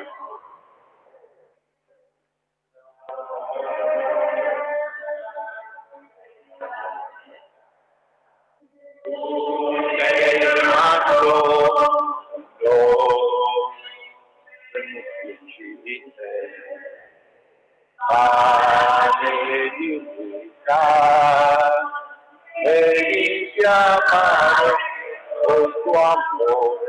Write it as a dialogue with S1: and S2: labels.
S1: Pane di vita, e chiamare con tuo amore.